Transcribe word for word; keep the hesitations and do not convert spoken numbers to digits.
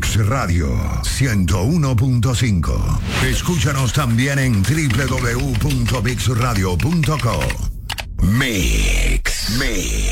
Mix Radio ciento uno punto cinco. Escúchanos también en doble u doble u doble u punto mix radio punto co. Mix. Mix.